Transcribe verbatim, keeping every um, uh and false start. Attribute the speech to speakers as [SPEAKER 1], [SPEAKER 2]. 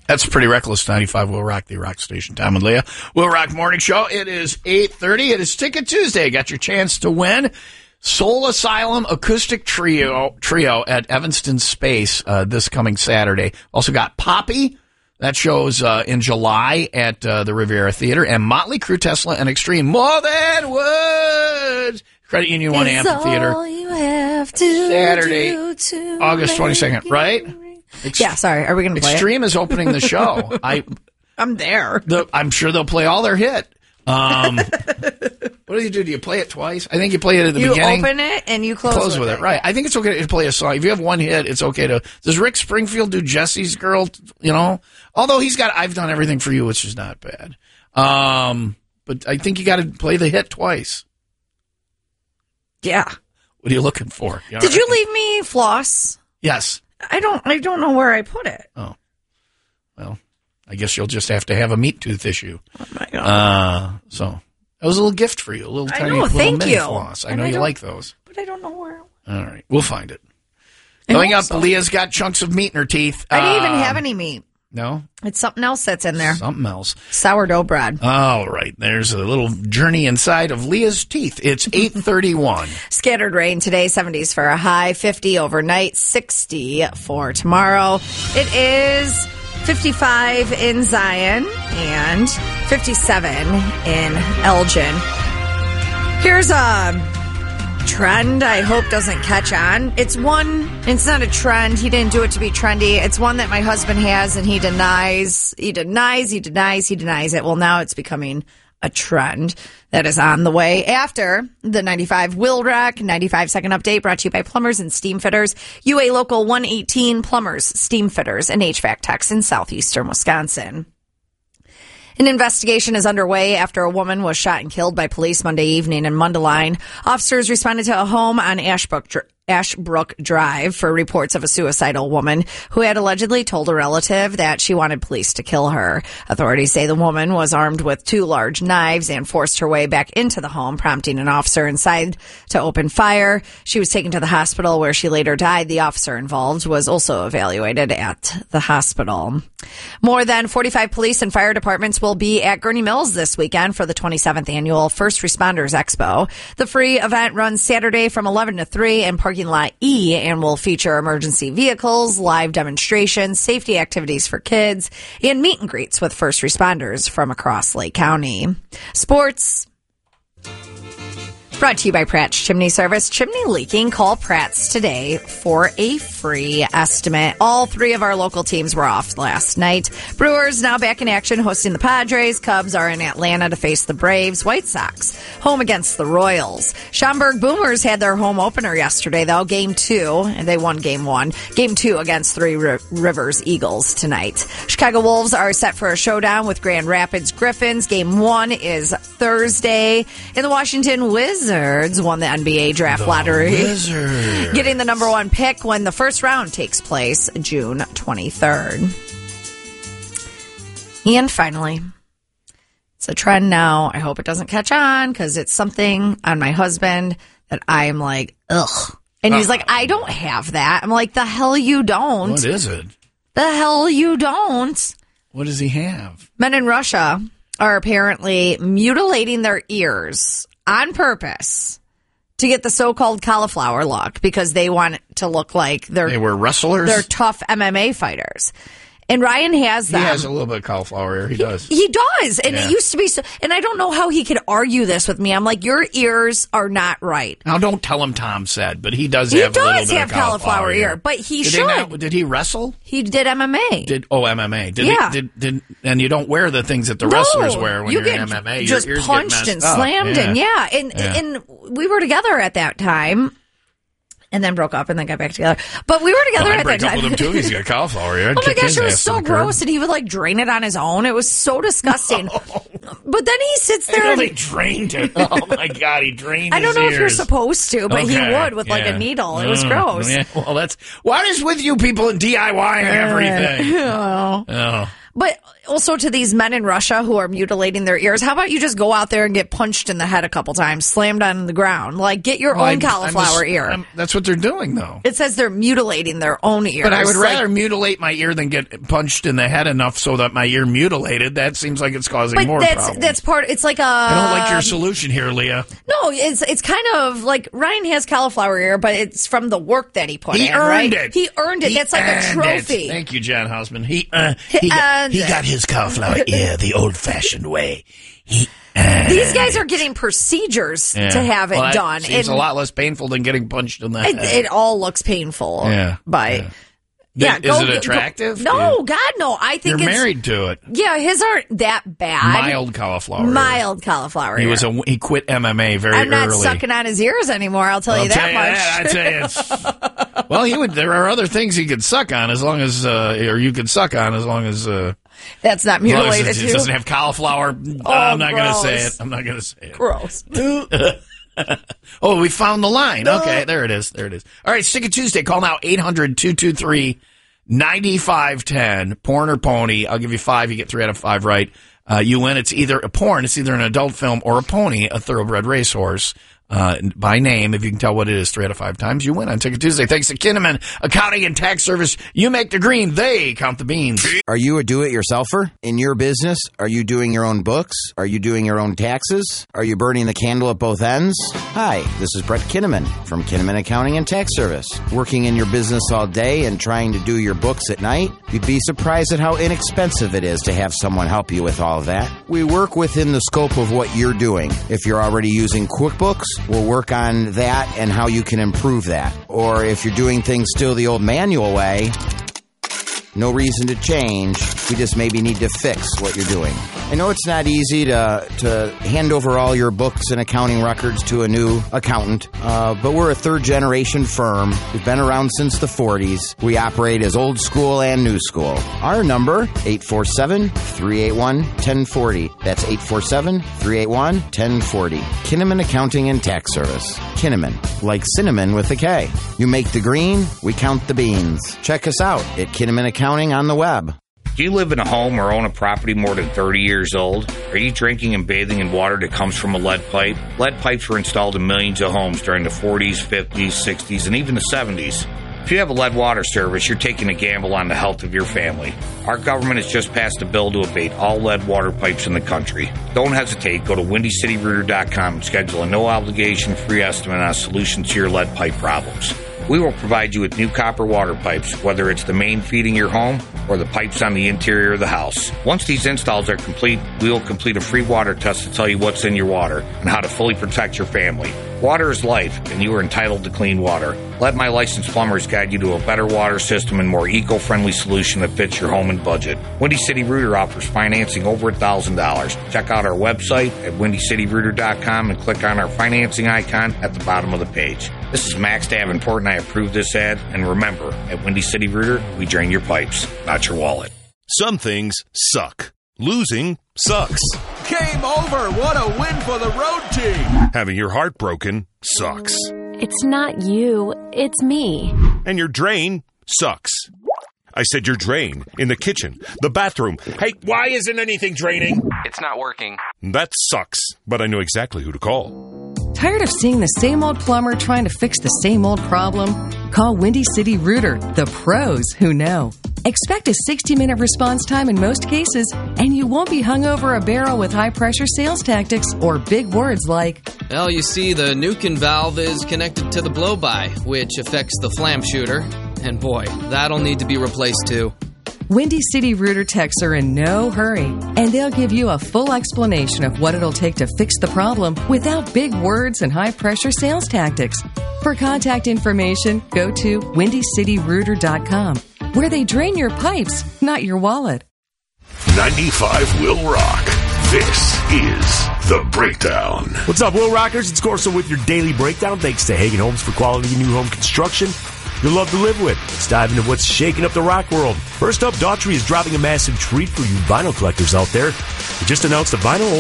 [SPEAKER 1] That's Pretty Reckless. ninety-five Will Rock, the rock station. Tom and Leah. Will Rock Morning Show. It is eight thirty. It is Ticket Tuesday. Got your chance to win Soul Asylum Acoustic Trio trio at Evanston Space uh, this coming Saturday. Also got Poppy. That show's uh, in July at uh, the Riviera Theater. And Motley Crue, Tesla, and Extreme. More Than Words. Credit Union One
[SPEAKER 2] it's
[SPEAKER 1] Amphitheater.
[SPEAKER 2] All you have to
[SPEAKER 1] Saturday,
[SPEAKER 2] do to
[SPEAKER 1] August twenty-second, right?
[SPEAKER 2] Ext- yeah, sorry. Are we going to play
[SPEAKER 1] Extreme
[SPEAKER 2] it?
[SPEAKER 1] is opening the show. I,
[SPEAKER 2] I'm there.
[SPEAKER 1] The, I'm sure they'll play all their hit. Um, what do you do? Do you play it twice? I think you play it at the
[SPEAKER 2] you
[SPEAKER 1] beginning.
[SPEAKER 2] You open it and you close,
[SPEAKER 1] close
[SPEAKER 2] with,
[SPEAKER 1] with
[SPEAKER 2] it.
[SPEAKER 1] it. Right. I think it's okay to play a song. If you have one hit, it's okay to. Does Rick Springfield do Jesse's Girl? You know, although he's got I've Done Everything for You, which is not bad. Um, but I think you got to play the hit twice.
[SPEAKER 2] Yeah.
[SPEAKER 1] What are you looking for? You
[SPEAKER 2] Did right? you leave me floss?
[SPEAKER 1] Yes.
[SPEAKER 2] I don't. I don't know where I put it.
[SPEAKER 1] Oh, well, I guess you'll just have to have a meat tooth issue.
[SPEAKER 2] Oh my god!
[SPEAKER 1] Uh, so that was a little gift for you, a little
[SPEAKER 2] I
[SPEAKER 1] tiny,
[SPEAKER 2] know,
[SPEAKER 1] little
[SPEAKER 2] thank
[SPEAKER 1] mini
[SPEAKER 2] you.
[SPEAKER 1] floss. I
[SPEAKER 2] and
[SPEAKER 1] know
[SPEAKER 2] I
[SPEAKER 1] you like those,
[SPEAKER 2] but I don't know where.
[SPEAKER 1] All right, we'll find it. Coming up,
[SPEAKER 2] so.
[SPEAKER 1] Leah's got chunks of meat in her teeth.
[SPEAKER 2] I didn't
[SPEAKER 1] uh,
[SPEAKER 2] even have any meat.
[SPEAKER 1] No,
[SPEAKER 2] it's something else that's in there.
[SPEAKER 1] Something else.
[SPEAKER 2] Sourdough bread.
[SPEAKER 1] All right. There's a little journey inside of Leah's teeth. It's eight thirty-one.
[SPEAKER 2] Scattered rain today, seventies for a high, fifty overnight, sixty for tomorrow. It is fifty-five in Zion and fifty-seven in Elgin. Here's a trend I hope doesn't catch on. It's one, it's not a trend. He didn't do it to be trendy. It's one that my husband has and he denies, he denies, he denies, he denies it. Well, now it's becoming a trend that is on the way after the ninety-five Will Rock ninety-five second update brought to you by Plumbers and Steam Fitters. U A Local one eighteen Plumbers, Steam Fitters, and H V A C techs in southeastern Wisconsin. An investigation is underway after a woman was shot and killed by police Monday evening in Mundelein. Officers responded to a home on Ashbrook, Ashbrook Drive for reports of a suicidal woman who had allegedly told a relative that she wanted police to kill her. Authorities say the woman was armed with two large knives and forced her way back into the home, prompting an officer inside to open fire. She was taken to the hospital where she later died. The officer involved was also evaluated at the hospital. More than forty-five police and fire departments will be at Gurney Mills this weekend for the twenty-seventh annual First Responders Expo. The free event runs Saturday from eleven to three in parking lot E and will feature emergency vehicles, live demonstrations, safety activities for kids, and meet and greets with first responders from across Lake County. Sports. Brought to you by Pratt's Chimney Service. Chimney leaking? Call Pratt's today for a free estimate. All three of our local teams were off last night. Brewers now back in action hosting the Padres. Cubs are in Atlanta to face the Braves. White Sox home against the Royals. Schaumburg Boomers had their home opener yesterday, though. Game two, and they won game one. Game two against Three Rivers Eagles tonight. Chicago Wolves are set for a showdown with Grand Rapids Griffins. Game one is Thursday. And the Washington Wizards won the N B A draft
[SPEAKER 1] the
[SPEAKER 2] lottery,
[SPEAKER 1] Wizards.
[SPEAKER 2] Getting the number one pick when the first round takes place June twenty-third. And finally, it's a trend now. I hope it doesn't catch on because it's something on my husband that I'm like, ugh. And he's uh, like, I don't have that. I'm like, the hell you don't.
[SPEAKER 1] What is it?
[SPEAKER 2] The hell you don't.
[SPEAKER 1] What does he have?
[SPEAKER 2] Men in Russia are apparently mutilating their ears on purpose to get the so-called cauliflower look because they want to look like they're
[SPEAKER 1] they were wrestlers.
[SPEAKER 2] They're tough M M A fighters. And Ryan has them.
[SPEAKER 1] He has a little bit of cauliflower ear. He, he does.
[SPEAKER 2] He does. And
[SPEAKER 1] yeah.
[SPEAKER 2] it used to be so. And I don't know how he could argue this with me. I'm like, your ears are not right.
[SPEAKER 1] Now, don't tell him Tom said, but he does
[SPEAKER 2] he
[SPEAKER 1] have
[SPEAKER 2] does
[SPEAKER 1] a little bit
[SPEAKER 2] have
[SPEAKER 1] of cauliflower,
[SPEAKER 2] cauliflower ear.
[SPEAKER 1] ear.
[SPEAKER 2] But he
[SPEAKER 1] did
[SPEAKER 2] should.
[SPEAKER 1] Not, did he wrestle?
[SPEAKER 2] He did M M A.
[SPEAKER 1] Did Oh, M M A. Did
[SPEAKER 2] yeah.
[SPEAKER 1] He, did, did, and you don't wear the things that the
[SPEAKER 2] no,
[SPEAKER 1] wrestlers wear when
[SPEAKER 2] you
[SPEAKER 1] you're
[SPEAKER 2] get
[SPEAKER 1] in M M A.
[SPEAKER 2] Just
[SPEAKER 1] your ears
[SPEAKER 2] punched
[SPEAKER 1] get
[SPEAKER 2] and
[SPEAKER 1] up.
[SPEAKER 2] slammed
[SPEAKER 1] yeah.
[SPEAKER 2] and yeah. And,
[SPEAKER 1] yeah.
[SPEAKER 2] and we were together at that time. And then broke up and then got back together. But we were together
[SPEAKER 1] well,
[SPEAKER 2] at that time.
[SPEAKER 1] I break up with him, too. He's got cauliflower ear.
[SPEAKER 2] Oh, my gosh, it was so gross. And he would, like, drain it on his own. It was so disgusting.
[SPEAKER 1] Oh.
[SPEAKER 2] But then he sits there.
[SPEAKER 1] I know
[SPEAKER 2] and
[SPEAKER 1] they drained it. Oh, my God. He drained
[SPEAKER 2] I don't
[SPEAKER 1] his
[SPEAKER 2] know
[SPEAKER 1] ears.
[SPEAKER 2] if you're supposed to, but
[SPEAKER 1] okay.
[SPEAKER 2] he would with,
[SPEAKER 1] yeah.
[SPEAKER 2] like, a needle. It was
[SPEAKER 1] mm.
[SPEAKER 2] gross.
[SPEAKER 1] Yeah. Well, that's... What is with you people in D I Y and everything?
[SPEAKER 2] Uh,
[SPEAKER 1] oh.
[SPEAKER 2] But, also to these men in Russia who are mutilating their ears, how about you just go out there and get punched in the head a couple times, slammed on the ground? Like, get your
[SPEAKER 1] Well,
[SPEAKER 2] own
[SPEAKER 1] I'm-
[SPEAKER 2] cauliflower
[SPEAKER 1] I'm just-
[SPEAKER 2] ear.
[SPEAKER 1] I'm- that's what they're doing, though.
[SPEAKER 2] It says they're mutilating their own ears.
[SPEAKER 1] But I would
[SPEAKER 2] Like,
[SPEAKER 1] rather mutilate my ear than get punched in the head enough so that my ear mutilated. That seems like it's causing
[SPEAKER 2] But
[SPEAKER 1] more
[SPEAKER 2] that's
[SPEAKER 1] problems.
[SPEAKER 2] that's part. It's like a.
[SPEAKER 1] I don't like your solution here, Leah.
[SPEAKER 2] No, it's it's kind of like Ryan has cauliflower ear, but it's from the work that he put
[SPEAKER 1] He
[SPEAKER 2] in.
[SPEAKER 1] earned
[SPEAKER 2] right?
[SPEAKER 1] it.
[SPEAKER 2] He earned it.
[SPEAKER 1] He
[SPEAKER 2] That's like a
[SPEAKER 1] earned
[SPEAKER 2] trophy.
[SPEAKER 1] it. Thank you, John Hausman. He uh, he, got,
[SPEAKER 2] earned
[SPEAKER 1] he
[SPEAKER 2] it.
[SPEAKER 1] got his cauliflower ear the old-fashioned way. He earned
[SPEAKER 2] These guys are getting procedures
[SPEAKER 1] Yeah.
[SPEAKER 2] to have it
[SPEAKER 1] Well, that
[SPEAKER 2] done.
[SPEAKER 1] Seems
[SPEAKER 2] and
[SPEAKER 1] a lot less painful than getting punched in the head.
[SPEAKER 2] it, it all looks painful.
[SPEAKER 1] Yeah,
[SPEAKER 2] But
[SPEAKER 1] yeah.
[SPEAKER 2] yeah,
[SPEAKER 1] Is
[SPEAKER 2] go-
[SPEAKER 1] it
[SPEAKER 2] go-
[SPEAKER 1] attractive?
[SPEAKER 2] no, God, no. I think
[SPEAKER 1] You're
[SPEAKER 2] it's
[SPEAKER 1] married to it.
[SPEAKER 2] yeah. His aren't that bad.
[SPEAKER 1] Mild cauliflower. ear.
[SPEAKER 2] Mild cauliflower.
[SPEAKER 1] He
[SPEAKER 2] ear.
[SPEAKER 1] was a he quit M M A very
[SPEAKER 2] I'm not
[SPEAKER 1] early.
[SPEAKER 2] sucking on his ears anymore. I'll tell
[SPEAKER 1] I'll
[SPEAKER 2] you
[SPEAKER 1] tell
[SPEAKER 2] that
[SPEAKER 1] you
[SPEAKER 2] much.
[SPEAKER 1] that. I tell you, it's, well, he would. There are other things he could suck on as long as, uh, or you could suck on as long as, uh,
[SPEAKER 2] That's not
[SPEAKER 1] as long as
[SPEAKER 2] mutilated.
[SPEAKER 1] it, it
[SPEAKER 2] too.
[SPEAKER 1] doesn't have cauliflower.
[SPEAKER 2] Oh,
[SPEAKER 1] I'm not going to say
[SPEAKER 2] gross.
[SPEAKER 1] it. I'm not going to say it.
[SPEAKER 2] Gross.
[SPEAKER 1] Oh, we found the line. Okay, there it is. There it is. All right, Stick It Tuesday. Call now eight hundred two two three nine five one zero. Porn or pony. I'll give you five. You get three out of five right. Uh, you win. It's either a porn, it's either an adult film, or a pony, a thoroughbred racehorse. Uh, by name, if you can tell what it is three out of five times, you win on Ticket Tuesday. Thanks to Kinnaman Accounting and Tax Service. You make the green, they count the beans.
[SPEAKER 3] Are you a do-it-yourselfer in your business? Are you doing your own books? Are you doing your own taxes? Are you burning the candle at both ends? Hi, this is Brett Kinnaman from Kinnaman Accounting and Tax Service. Working in your business all day and trying to do your books at night? You'd be surprised at how inexpensive it is to have someone help you with all of that. We work within the scope of what you're doing. If you're already using QuickBooks, we'll work on that and how you can improve that. Or if you're doing things still the old manual way, no reason to change. We just maybe need to fix what you're doing. I know it's not easy to to hand over all your books and accounting records to a new accountant, uh, but we're a third-generation firm. We've been around since the forties. We operate as old school and new school. Our number, eight four seven, three eight one, one zero four zero. That's eight four seven, three eight one, one zero four zero. Kinnaman Accounting and Tax Service. Kinnaman, like cinnamon with a K. You make the green, we count the beans. Check us out at Kinnaman Accounting on the web.
[SPEAKER 4] Do you live in a home or own a property more than thirty years old? Are you drinking and bathing in water that comes from a lead pipe? Lead pipes were installed in millions of homes during the forties, fifties, sixties, and even the seventies. If you have a lead water service, you're taking a gamble on the health of your family. Our government has just passed a bill to abate all lead water pipes in the country. Don't hesitate. Go to windy city rooter dot com and schedule a no-obligation free estimate on a solution to your lead pipe problems. We will provide you with new copper water pipes, whether it's the main feeding your home or the pipes on the interior of the house. Once these installs are complete, we will complete a free water test to tell you what's in your water and how to fully protect your family. Water is life, and you are entitled to clean water. Let my licensed plumbers guide you to a better water system and more eco-friendly solution that fits your home and budget. Windy City Rooter offers financing over one thousand dollars. Check out our website at windy city rooter dot com and click on our financing icon at the bottom of the page. This is Max Davenport, and I approve this ad. And remember, at Windy City Rooter, we drain your pipes, not your wallet.
[SPEAKER 5] Some things suck. Losing sucks.
[SPEAKER 6] Game over. What a win for the road team.
[SPEAKER 5] Having your heart broken sucks.
[SPEAKER 7] It's not you, it's me.
[SPEAKER 5] And your drain sucks. I said your drain. In the kitchen, the bathroom. Hey, why isn't anything draining?
[SPEAKER 8] It's not working.
[SPEAKER 5] That sucks, but I know exactly who to call.
[SPEAKER 9] Tired of seeing the same old plumber trying to fix the same old problem? Call Windy City Rooter, the pros who know. Expect a sixty-minute response time in most cases, and you won't be hung over a barrel with high-pressure sales tactics or big words like,
[SPEAKER 8] Well, you see, the Nukin valve is connected to the blow-by, which affects the flam shooter. And boy, that'll need to be replaced too.
[SPEAKER 9] Windy City Rooter techs are in no hurry, and they'll give you a full explanation of what it'll take to fix the problem without big words and high-pressure sales tactics. For contact information, go to windy city rooter dot com, where they drain your pipes, not your wallet.
[SPEAKER 5] ninety-five will rock. This is The Breakdown.
[SPEAKER 10] What's up, Will Rockers? It's Corso with your daily breakdown. Thanks to Hagen Homes for quality new home construction you'll love to live with. Let's dive into what's shaking up the rock world. First up, Daughtry is dropping a massive treat for you vinyl collectors out there. They just announced a vinyl